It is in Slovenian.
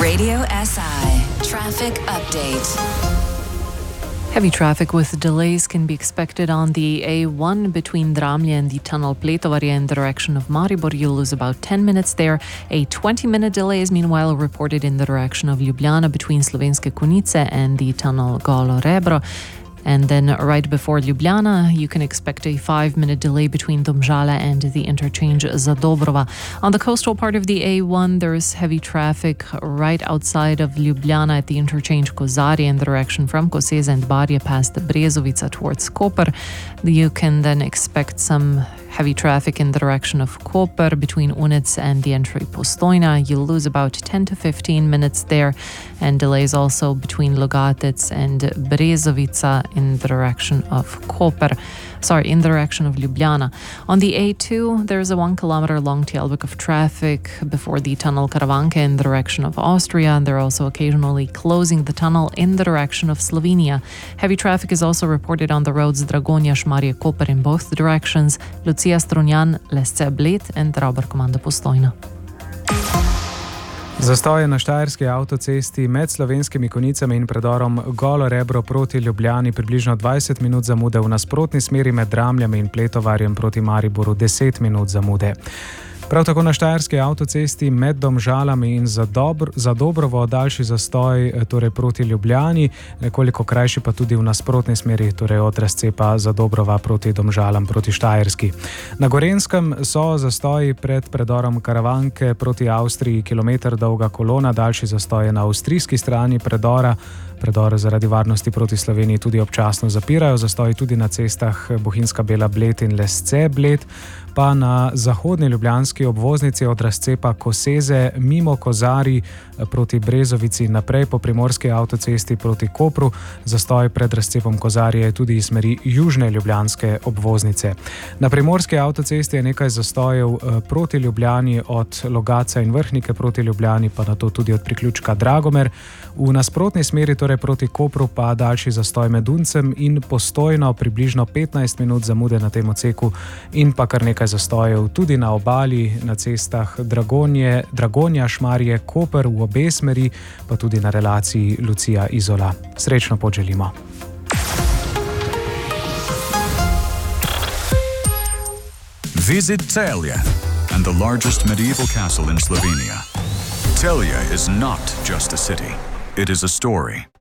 Radio SI Traffic Update. Heavy traffic with delays can be expected on the A1 between Dramlje and the tunnel Pletovarje in the direction of Maribor. You'll lose about 10 minutes there. A 20-minute delay is meanwhile reported in the direction of Ljubljana between Slovenske Konjice and the tunnel Golo Rebro. And then right before Ljubljana, you can expect a 5-minute delay between Domžale and the interchange Zadobrova. On the coastal part of the A1, there is heavy traffic right outside of Ljubljana at the interchange Kozarje in the direction from Koseze and Barje past Brezovica towards Koper. You can then expect some heavy traffic in the direction of Koper between Unec and the entry Postojna. You'll lose about 10 to 15 minutes there, and delays also between Logatec and Brezovica in the direction of in the direction of Ljubljana. On the A2, there's a 1 kilometer long tailback of traffic before the tunnel Karavanke in the direction of Austria. They're also occasionally closing the tunnel in the direction of Slovenia. Heavy traffic is also reported on the roads Dragonja, Šmarje, Koper in both directions, Lucija, Strunjan, Lesce, Bled and Rauber Komanda Postojna. Zastoje na štajerski avtocesti med Slovenskimi Konjicami in predorom Golo Rebro proti Ljubljani, približno 20 minut zamude, v nasprotni smeri med Dramljami in Pletovarjem proti Mariboru 10 minut zamude. Prav tako na štajerski avtocesti med Domžalami in Zadobrovo daljši zastoj torej proti Ljubljani, nekoliko krajši pa tudi v nasprotni smeri, torej od razcepa Zadobrova proti Domžalam proti Štajerski. Na Gorenjskem so zastoji pred predorom Karavanke proti Avstriji, kilometer dolga kolona, daljši zastoj na avstrijski strani predora. Predor zaradi varnosti proti Sloveniji tudi občasno zapirajo, zastoji tudi na cestah Bohinjska Bela Bled in Lesce Bled, pa na zahodni ljubljanski obvoznici od razcepa Koseze mimo Kozarij proti Brezovici naprej po primorski avtocesti proti Kopru. Zastoj pred razcepom Kozarije je tudi iz smeri južne ljubljanske obvoznice. Na primorski avtocesti je nekaj zastojev proti Ljubljani od Logatca in Vrhnike proti Ljubljani, pa na to tudi od priključka Dragomer. V nasprotni smeri, torej proti Kopru, pa daljši zastoj med Uncem in Postojno, približno 15 minut zamude na tem odseku, in pa kar nekaj zastojev tudi na obali, na cestah Dragonja, Šmarje, Koper v obe smeri, pa tudi na relaciji Lucija-Izola. Srečno pot želimo. Visit Celje and the largest medieval castle in Slovenia. Celje is not just a city, it is a story.